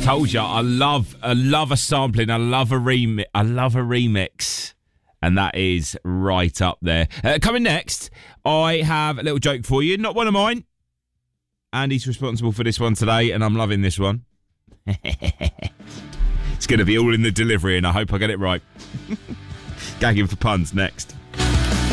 Told you, I love a sampling. I love a remix. And that is right up there. Coming next, I have a little joke for you. Not one of mine. Andy's responsible for this one today, and I'm loving this one. It's going to be all in the delivery, and I hope I get it right. Gagging for puns next.